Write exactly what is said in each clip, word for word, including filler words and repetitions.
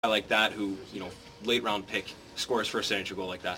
like that who, you know, late round pick scores first signature goal like that?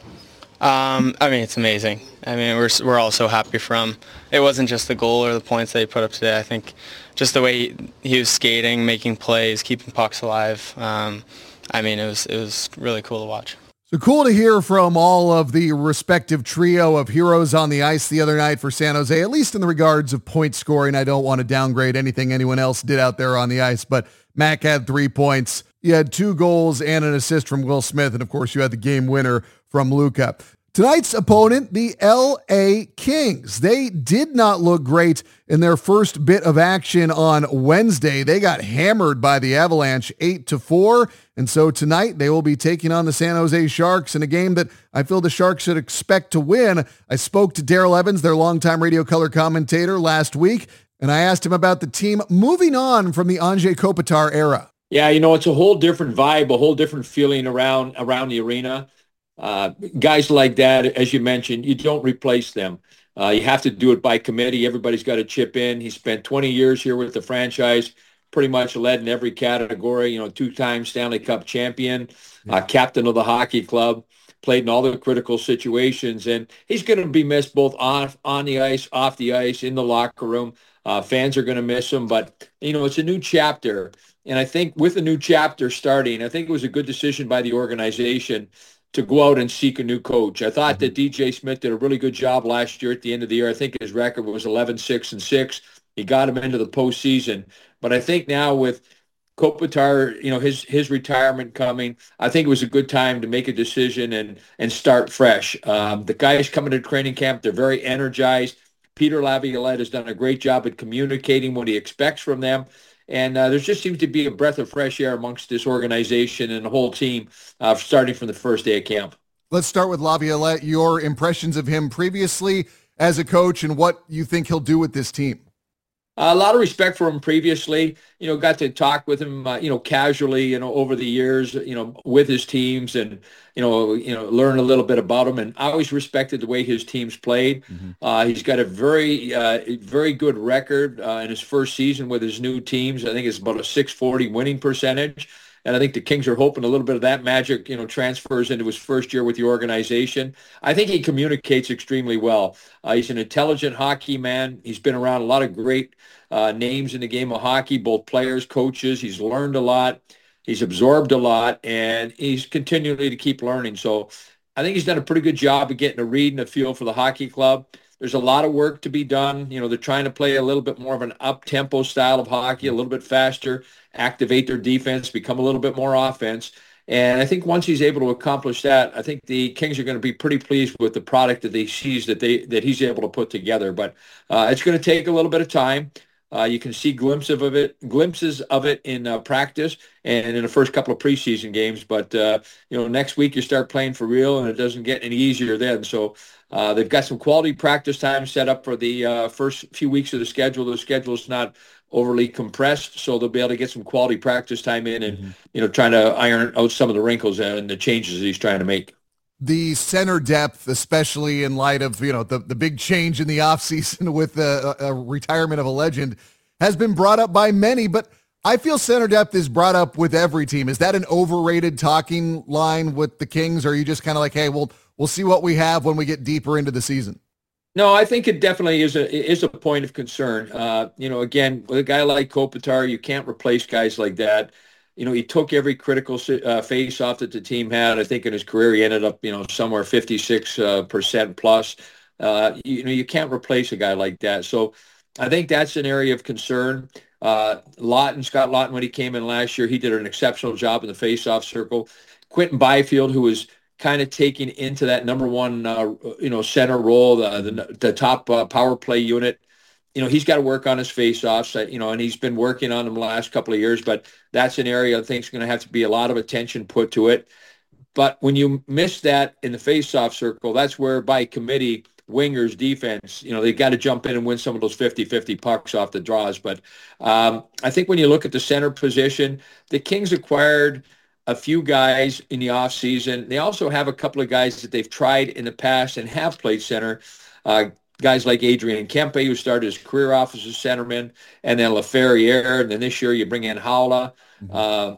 Um, I mean, it's amazing. I mean, we're we're all so happy for him. It wasn't just the goal or the points that he put up today. I think just the way he, he was skating, making plays, keeping pucks alive. Um, I mean, it was it was really cool to watch. So cool to hear from all of the respective trio of heroes on the ice the other night for San Jose, at least in the regards of point scoring. I don't want to downgrade anything anyone else did out there on the ice, but Mac had three points. You had two goals and an assist from Will Smith, and of course you had the game winner from Luka. Tonight's opponent, the L A Kings. They did not look great in their first bit of action on Wednesday. They got hammered by the Avalanche eight to four. And so tonight they will be taking on the San Jose Sharks in a game that I feel the Sharks should expect to win. I spoke to Daryl Evans, their longtime radio color commentator, last week, and I asked him about the team moving on from the Anze Kopitar era. Yeah, you know, it's a whole different vibe, a whole different feeling around around the arena. Uh, guys like that, as you mentioned, you don't replace them. Uh, you have to do it by committee. Everybody's got to chip in. He spent twenty years here with the franchise, pretty much led in every category, you know, two-time Stanley Cup champion, uh, captain of the hockey club, played in all the critical situations. And he's going to be missed both on, on the ice, off the ice, in the locker room. Uh, fans are going to miss him. But, you know, it's a new chapter. And I think with a new chapter starting, I think it was a good decision by the organization to go out and seek a new coach. I thought that D J Smith did a really good job last year at the end of the year. I think his record was eleven six and six. He got him into the postseason. But I think now with Kopitar, you know, his his retirement coming, I think it was a good time to make a decision and and start fresh. Um, the guys coming to training camp, they're very energized. Peter Laviolette has done a great job at communicating what he expects from them. And uh, there just seems to be a breath of fresh air amongst this organization and the whole team uh, starting from the first day of camp. Let's start with Laviolette, your impressions of him previously as a coach and what you think he'll do with this team. Uh, a lot of respect for him previously, you know, got to talk with him, uh, you know, casually, you know, over the years, you know, with his teams and, you know, you know, learn a little bit about him. And I always respected the way his teams played. Mm-hmm. Uh, he's got a very, uh, very good record uh, in his first season with his new teams. I think it's about a six forty winning percentage. And I think the Kings are hoping a little bit of that magic, you know, transfers into his first year with the organization. I think he communicates extremely well. Uh, he's an intelligent hockey man. He's been around a lot of great uh, names in the game of hockey, both players, coaches. He's learned a lot. He's absorbed a lot, and he's continually to keep learning. So I think he's done a pretty good job of getting a read and a feel for the hockey club. There's a lot of work to be done. You know, they're trying to play a little bit more of an up-tempo style of hockey, a little bit faster, activate their defense, become a little bit more offense. And I think once he's able to accomplish that, I think the Kings are going to be pretty pleased with the product that they sees that they that he's able to put together. But uh, it's going to take a little bit of time. Uh, you can see glimpses of it, glimpses of it in uh, practice and in the first couple of preseason games. But uh, you know, next week you start playing for real, and it doesn't get any easier then. So uh, they've got some quality practice time set up for the uh, first few weeks of the schedule. The schedule is not overly compressed, so they'll be able to get some quality practice time in, and mm-hmm. you know, trying to iron out some of the wrinkles and the changes that he's trying to make. The center depth, especially in light of, you know, the, the big change in the offseason with the uh, retirement of a legend, has been brought up by many, but I feel center depth is brought up with every team. Is that an overrated talking line with the Kings, or are you just kind of like, hey, we'll, we'll see what we have when we get deeper into the season? No, I think it definitely is a is a point of concern. Uh, you know, again, with a guy like Kopitar, you can't replace guys like that. You know, he took every critical uh, face-off that the team had. I think in his career, he ended up, you know, somewhere fifty-six percent uh, plus. Uh, you know, you can't replace a guy like that. So I think that's an area of concern. Uh, Lawton, Scott Lawton, when he came in last year, he did an exceptional job in the face-off circle. Quentin Byfield, who was kind of taking into that number one, uh, you know, center role, the the, the top uh, power play unit. You know, he's got to work on his face-offs, you know, and he's been working on them the last couple of years, but that's an area I think is going to have to be a lot of attention put to it. But when you miss that in the face-off circle, that's where by committee, wingers, defense, you know, they got to jump in and win some of those fifty-fifty pucks off the draws. But um, I think when you look at the center position, the Kings acquired a few guys in the offseason. They also have a couple of guys that they've tried in the past and have played center. Uh, guys like Adrian Kempe, who started his career off as a centerman, and then LaFerriere, and then this year you bring in Howla. Mm-hmm. Uh,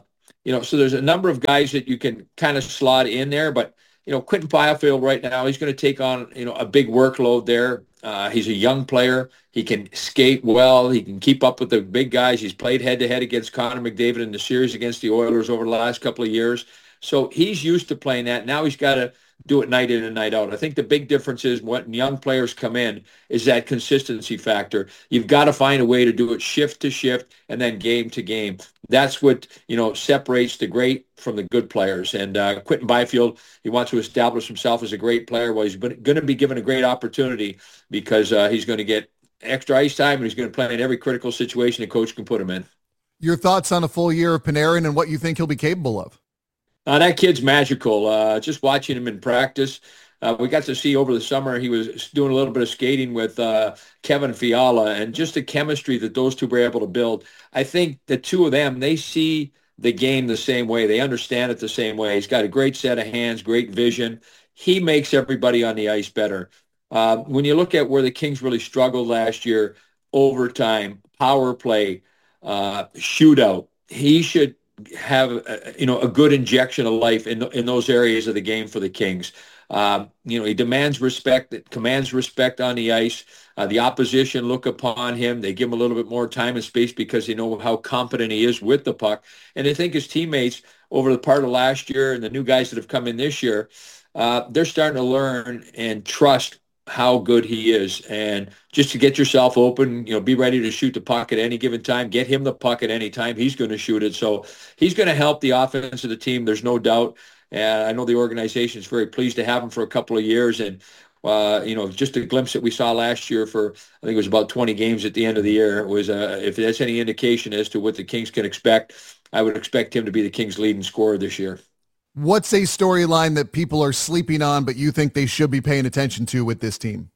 You know, so there's a number of guys that you can kind of slot in there, but you know, Quinton Byfield right now, he's going to take on, you know, a big workload there. Uh, he's a young player. He can skate well. He can keep up with the big guys. He's played head-to-head against Connor McDavid in the series against the Oilers over the last couple of years. So he's used to playing that. Now he's got to do it night in and night out. I think the big difference is when young players come in is that consistency factor. You've got to find a way to do it shift to shift and then game to game. That's what, you know, separates the great from the good players. And uh, Quinton Byfield, he wants to establish himself as a great player. Well, he's going to be given a great opportunity because uh, he's going to get extra ice time and he's going to play in every critical situation a coach can put him in. Your thoughts on a full year of Panarin and what you think he'll be capable of? Uh, that kid's magical. Uh, just watching him in practice. Uh, we got to see over the summer, he was doing a little bit of skating with uh, Kevin Fiala, and just the chemistry that those two were able to build. I think the two of them, they see the game the same way. They understand it the same way. He's got a great set of hands, great vision. He makes everybody on the ice better. Uh, when you look at where the Kings really struggled last year, overtime, power play, uh, shootout, he should have a, you know, a good injection of life in in those areas of the game for the Kings. Um, you know, he demands respect, that commands respect on the ice. Uh, the opposition look upon him. They give him a little bit more time and space because they know how competent he is with the puck. And I think his teammates over the part of last year and the new guys that have come in this year, uh, they're starting to learn and trust how good he is. And just to get yourself open, you know, be ready to shoot the puck at any given time, get him the puck at any time. He's going to shoot it. So he's going to help the offense of the team. There's no doubt. And I know the organization is very pleased to have him for a couple of years. And, uh, you know, just a glimpse that we saw last year for, I think it was about twenty games at the end of the year. It was, uh, if that's any indication as to what the Kings can expect, I would expect him to be the Kings' leading scorer this year. What's a storyline that people are sleeping on, but you think they should be paying attention to with this team?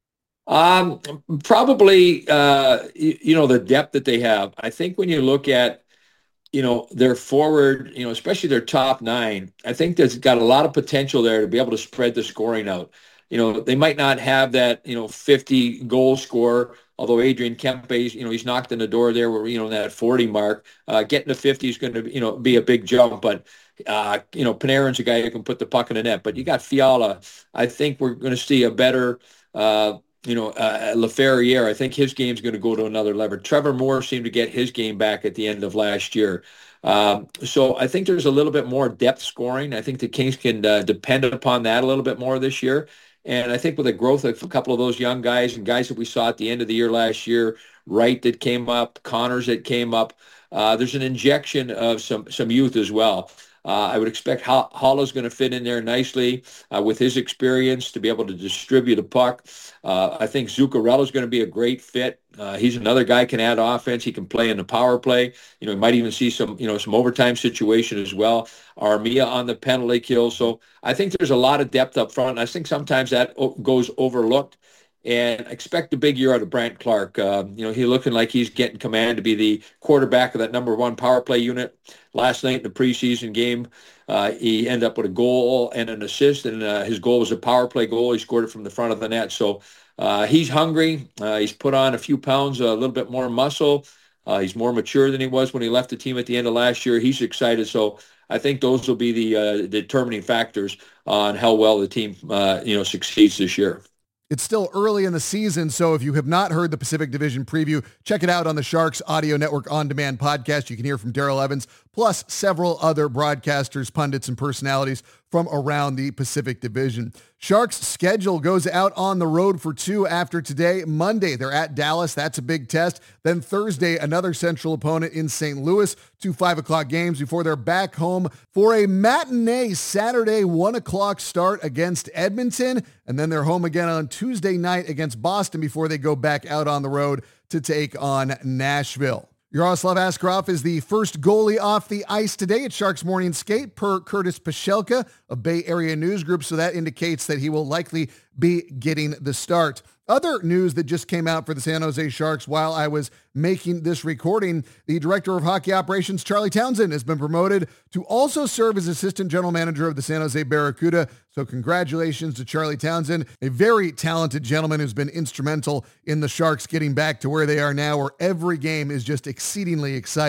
Um, probably, uh, you, you know, the depth that they have. I think when you look at, you know, their forward, you know, especially their top nine, I think there's got a lot of potential there to be able to spread the scoring out. You know, they might not have that, you know, fifty goal scorer, although Adrian Kempe, you know, he's knocked on the door there where, you know, that forty mark. Uh, getting to fifty is going to, you know, be a big jump, but Uh, you know, Panarin's a guy who can put the puck in the net, but you got Fiala. I think we're going to see a better, uh, you know, uh, Laferriere. I think his game's going to go to another level. Trevor Moore seemed to get his game back at the end of last year. Um, so I think there's a little bit more depth scoring. I think the Kings can uh, depend upon that a little bit more this year. And I think with the growth of a couple of those young guys and guys that we saw at the end of the year last year, Wright that came up, Connors that came up, uh, there's an injection of some some youth as well. Uh, I would expect Hollow's going to fit in there nicely uh, with his experience to be able to distribute a puck. Uh, I think Zuccarello's going to be a great fit. Uh, he's another guy can add offense. He can play in the power play. You know, he might even see some, you know, some overtime situation as well. Armia on the penalty kill. So I think there's a lot of depth up front. And I think sometimes that o- goes overlooked. And expect a big year out of Brandt Clarke. Uh, you know, he's looking like he's getting command to be the quarterback of that number one power play unit. Last night in the preseason game, uh, he ended up with a goal and an assist, and uh, his goal was a power play goal. He scored it from the front of the net. So uh, he's hungry. Uh, he's put on a few pounds, a little bit more muscle. Uh, he's more mature than he was when he left the team at the end of last year. He's excited. So I think those will be the uh, determining factors on how well the team, uh, you know, succeeds this year. It's still early in the season, so if you have not heard the Pacific Division preview, check it out on the Sharks Audio Network On-Demand podcast. You can hear from Darryl Evans, plus several other broadcasters, pundits, and personalities from around the Pacific Division. Sharks' schedule goes out on the road for two after today. Monday, they're at Dallas. That's a big test. Then Thursday, another Central opponent in Saint Louis. Two five o'clock games before they're back home for a matinee Saturday one o'clock start against Edmonton. And then they're home again on Tuesday night against Boston before they go back out on the road to take on Nashville. Yaroslav Askarov is the first goalie off the ice today at Sharks Morning Skate per Curtis Pashelka of Bay Area News Group, so that indicates that he will likely be getting the start. Other news that just came out for the San Jose Sharks while I was making this recording, the director of hockey operations, Charlie Townsend, has been promoted to also serve as assistant general manager of the San Jose Barracuda. So congratulations to Charlie Townsend, a very talented gentleman who's been instrumental in the Sharks getting back to where they are now, where every game is just exceedingly exciting.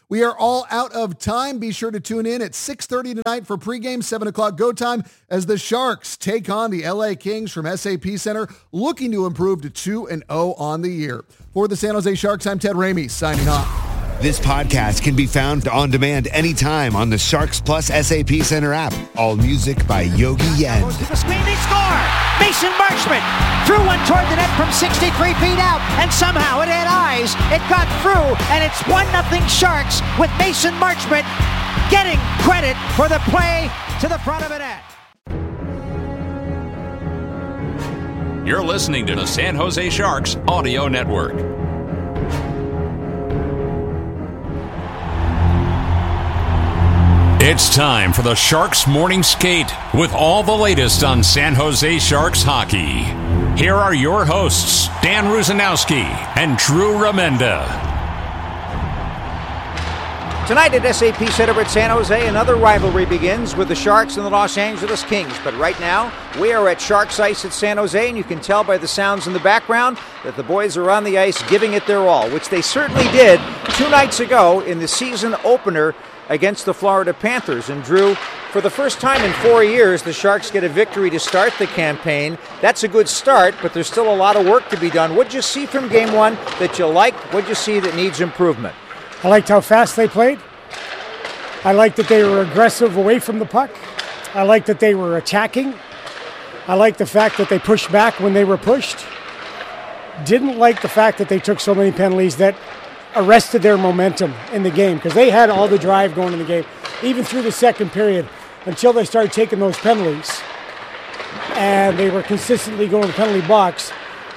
We are all out of time. Be sure to tune in at six thirty tonight for pregame, seven o'clock go time as the Sharks take on the L A Kings from S A P Center, looking to improve to two and oh on the year. For the San Jose Sharks, I'm Ted Ramey, signing off. This podcast can be found on demand anytime on the Sharks Plus S A P Center app. All music by Yogi Yen. Goes to the screen, they score! Mason Marchment threw one toward the net from sixty-three feet out, and somehow it had eyes. It got through, and it's one nothing Sharks with Mason Marchment getting credit for the play to the front of the net. You're listening to the San Jose Sharks Audio Network. It's time for the Sharks Morning Skate with all the latest on San Jose Sharks hockey. Here are your hosts, Dan Rusanowski and Drew Remenda. Tonight at S A P Center at San Jose, another rivalry begins with the Sharks and the Los Angeles Kings. But right now, we are at Sharks Ice at San Jose, and you can tell by the sounds in the background that the boys are on the ice giving it their all, which they certainly did two nights ago in the season opener against the Florida Panthers. And Drew, for the first time in four years, the Sharks get a victory to start the campaign. That's a good start, but there's still a lot of work to be done. What'd you see from game one that you liked? What'd you see that needs improvement? I liked how fast they played. I liked that they were aggressive away from the puck. I liked that they were attacking. I liked the fact that they pushed back when they were pushed. Didn't like the fact that they took so many penalties that arrested their momentum in the game, because they had all the drive going in the game, even through the second period, until they started taking those penalties. And they were consistently going to the penalty box.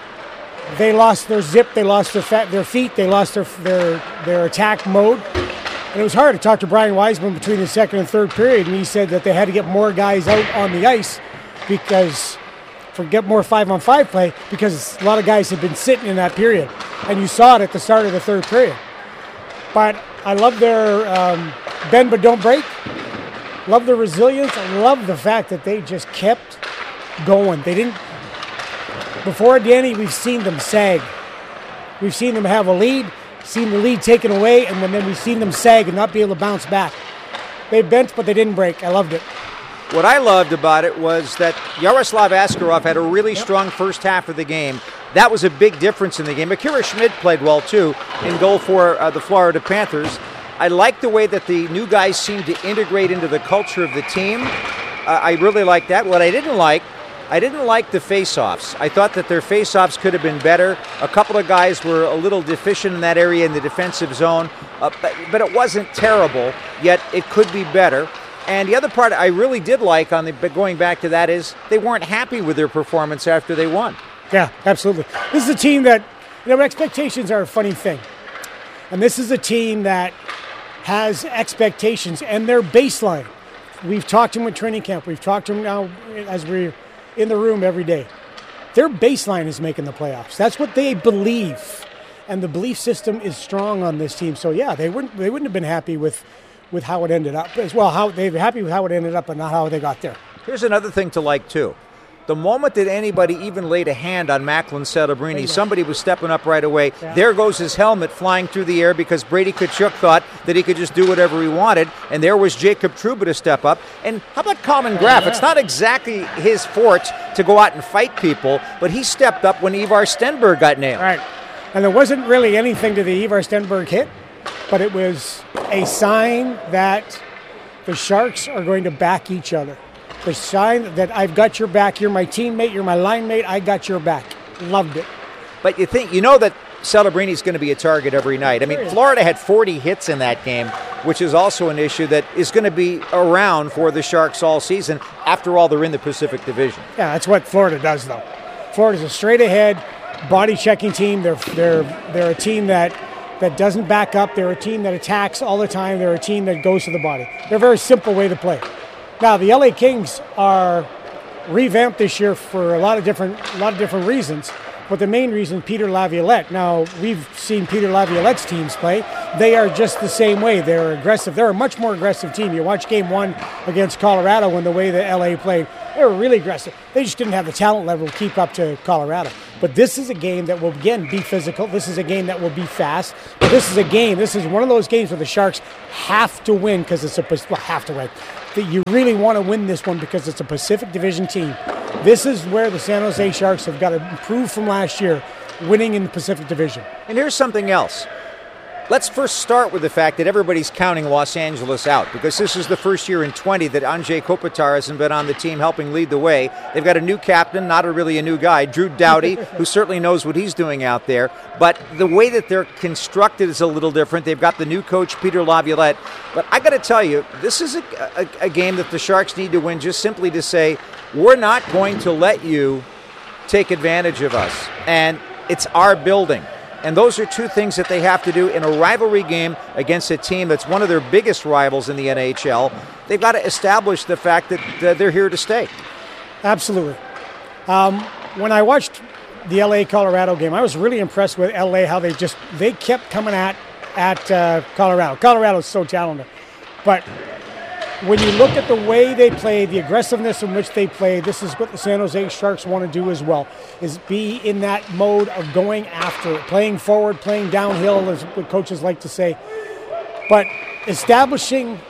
They lost their zip, they lost their fat, their feet, they lost their, their their attack mode. And it was hard to talk to Brian Wiseman between the second and third period, and he said that they had to get more guys out on the ice because for get more five-on-five play, because a lot of guys had been sitting in that period. And you saw it at the start of the third period. But I love their um, bend but don't break. Love their resilience. I love the fact that they just kept going. They didn't. Before Danny, we've seen them sag. We've seen them have a lead, seen the lead taken away, and then we've seen them sag and not be able to bounce back. They bent, but they didn't break. I loved it. What I loved about it was that Yaroslav Askarov had a really yep. strong first half of the game. That was a big difference in the game. Akira Schmid played well, too, in goal for uh, the Florida Panthers. I like the way that the new guys seemed to integrate into the culture of the team. Uh, I really like that. What I didn't like, I didn't like the face-offs. I thought that their face-offs could have been better. A couple of guys were a little deficient in that area in the defensive zone, uh, but, but it wasn't terrible, yet it could be better. And the other part I really did like, on the going back to that, is they weren't happy with their performance after they won. Yeah, absolutely. This is a team that, you know, expectations are a funny thing. And this is a team that has expectations and their baseline. We've talked to them at training camp. We've talked to them now as we're in the room every day. Their baseline is making the playoffs. That's what they believe. And the belief system is strong on this team. So, yeah, they wouldn't they wouldn't have been happy with, with how it ended up. As well, how they were happy with how it ended up, but not how they got there. Here's another thing to like, too. The moment that anybody even laid a hand on Macklin Celebrini, somebody was stepping up right away. Yeah. There goes his helmet flying through the air because Brady Tkachuk thought that he could just do whatever he wanted. And there was Jacob Trouba to step up. And how about Colin Graf? It's not exactly his forte to go out and fight people, but he stepped up when Ivar Stenberg got nailed. Right. And there wasn't really anything to the Ivar Stenberg hit, but it was a sign that the Sharks are going to back each other. The sign that I've got your back. You're my teammate. You're my line mate. I got your back. Loved it. But you think, you know that Celebrini's going to be a target every night. I mean, Florida had forty hits in that game, which is also an issue that is going to be around for the Sharks all season. After all, they're in the Pacific Division. Yeah, that's what Florida does, though. Florida's a straight-ahead, body-checking team. They're they're they're a team that that doesn't back up. They're a team that attacks all the time. They're a team that goes to the body. They're a very simple way to play. Now, the L A Kings are revamped this year for a lot of different a lot of different reasons, but the main reason, Peter Laviolette. Now, we've seen Peter Laviolette's teams play. They are just the same way. They're aggressive. They're a much more aggressive team. You watch game one against Colorado and the way that L A played. They were really aggressive. They just didn't have the talent level to keep up to Colorado. But this is a game that will, again, be physical. This is a game that will be fast. But this is a game, this is one of those games where the Sharks have to win because it's a, well, have to win. That you really want to win this one because it's a Pacific Division team. This is where the San Jose Sharks have got to improve from last year, winning in the Pacific Division. And here's something else. Let's first start with the fact that everybody's counting Los Angeles out because this is the first year in twenty that Anze Kopitar hasn't been on the team helping lead the way. They've got a new captain, not a really a new guy, Drew Doughty, who certainly knows what he's doing out there. But the way that they're constructed is a little different. They've got the new coach, Peter Laviolette. But I got to tell you, this is a, a, a game that the Sharks need to win just simply to say, we're not going to let you take advantage of us. And it's our building. And those are two things that they have to do in a rivalry game against a team that's one of their biggest rivals in the N H L. They've got to establish the fact that uh, they're here to stay. Absolutely. Um, when I watched the L A Colorado game, I was really impressed with L A, how they just they kept coming at at uh, Colorado. Colorado is so talented. But when you look at the way they play, the aggressiveness in which they play, this is what the San Jose Sharks want to do as well, is be in that mode of going after it, playing forward, playing downhill, is what coaches like to say. But establishing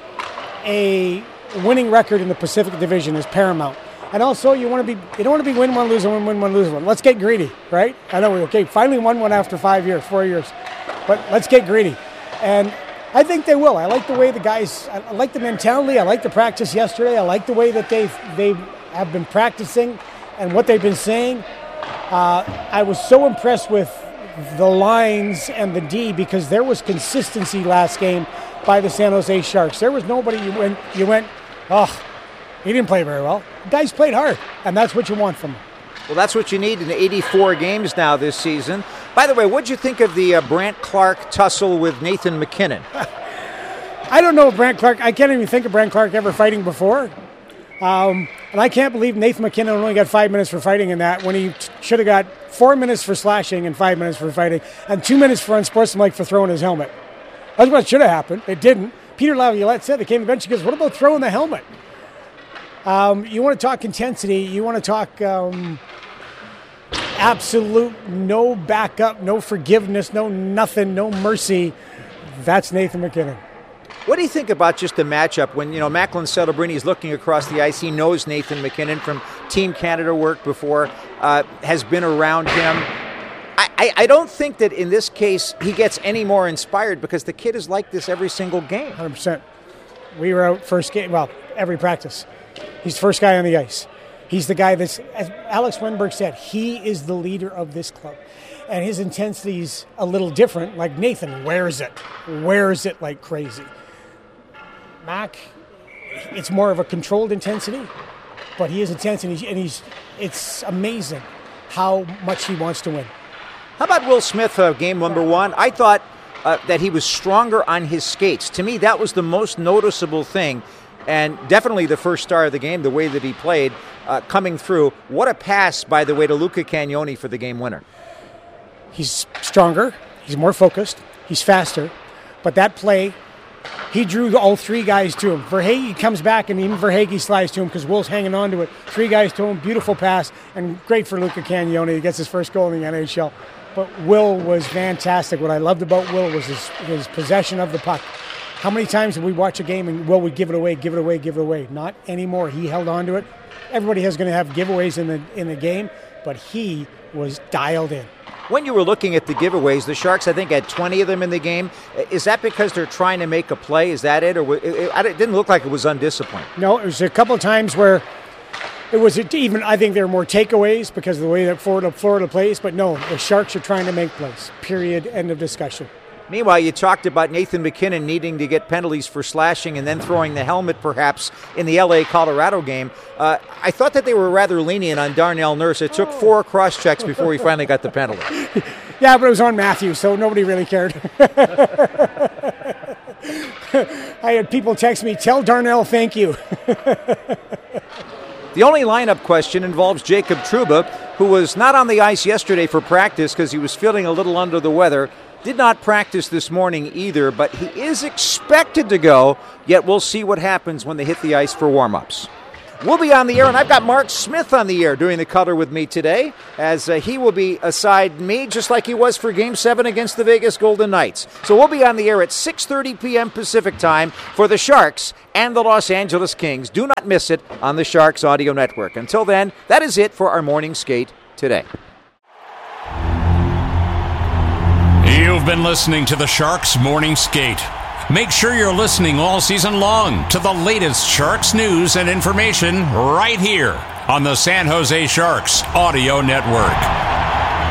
a winning record in the Pacific Division is paramount. And also, you want to be you don't want to be win one, lose one, win one, lose one. Let's get greedy, right? I know we okay, finally won one after five years, four years. But let's get greedy. And I think they will. I like the way the guys, I like the mentality. I like the practice yesterday. I like the way that they they have been practicing and what they've been saying. Uh, I was so impressed with the lines and the D because there was consistency last game by the San Jose Sharks. There was nobody you went, you went, oh, he didn't play very well. The guys played hard, and that's what you want from them. Well, that's what you need in eighty-four games now this season. By the way, what'd you think of the uh, Brandt Clarke tussle with Nathan MacKinnon? I don't know if Brandt Clarke, I can't even think of Brandt Clarke ever fighting before. Um, and I can't believe Nathan MacKinnon only got five minutes for fighting in that when he t- should have got four minutes for slashing and five minutes for fighting and two minutes for unsportsmanlike for throwing his helmet. That's what should have happened. It didn't. Peter Laviolette said, they came to the bench, he goes, what about throwing the helmet? Um, you want to talk intensity, you want to talk um, absolute no backup, no forgiveness, no nothing, no mercy. That's Nathan MacKinnon. What do you think about just the matchup when, you know, Macklin Celebrini is looking across the ice? He knows Nathan MacKinnon from Team Canada work before, uh, has been around him. I, I, I don't think that in this case he gets any more inspired because the kid is like this every single game. one hundred percent. We were out first game, well, every practice. He's the first guy on the ice. He's the guy that's, as Alex Wenberg said, he is the leader of this club. And his intensity's a little different. Like Nathan wears it, wears it like crazy. Mac, it's more of a controlled intensity, but he is intense, and he's, and he's it's amazing how much he wants to win. How about Will Smith, uh, game number one? I thought uh, that he was stronger on his skates. To me, that was the most noticeable thing, and definitely the first star of the game, the way that he played, uh, coming through. What a pass, by the way, to Luca Cagnoni for the game winner. He's stronger, he's more focused, he's faster, but that play, he drew all three guys to him. Verhaeghe comes back, and even Verhaeghe slides to him because Will's hanging on to it. Three guys to him, beautiful pass, and great for Luca Cagnoni. He gets his first goal in the N H L. But Will was fantastic. What I loved about Will was his, his possession of the puck. How many times did we watch a game and Will would give it away, give it away, give it away? Not anymore. He held on to it. Everybody is going to have giveaways in the in the game, but he was dialed in. When you were looking at the giveaways, the Sharks, I think, had twenty of them in the game. Is that because they're trying to make a play? Is that it? Or it, it, it didn't look like it was undisciplined. No, it was a couple of times where it was even, I think there were more takeaways because of the way that Florida, Florida plays. But no, the Sharks are trying to make plays. Period. End of discussion. Meanwhile, you talked about Nathan MacKinnon needing to get penalties for slashing and then throwing the helmet, perhaps, in the L A Colorado game. Uh, I thought that they were rather lenient on Darnell Nurse. It took four cross-checks before he finally got the penalty. Yeah, but it was on Matthews, so nobody really cared. I had people text me, tell Darnell thank you. The only lineup question involves Jacob Trouba, who was not on the ice yesterday for practice because he was feeling a little under the weather. Did not practice this morning either, but he is expected to go, yet we'll see what happens when they hit the ice for warm-ups. We'll be on the air, and I've got Mark Smith on the air doing the color with me today, as uh, he will be aside me, just like he was for Game seven against the Vegas Golden Knights. So we'll be on the air at six thirty p.m. Pacific time for the Sharks and the Los Angeles Kings. Do not miss it on the Sharks Audio Network. Until then, that is it for our morning skate today. You've been listening to the Sharks Morning Skate. Make sure you're listening all season long to the latest Sharks news and information right here on the San Jose Sharks Audio Network.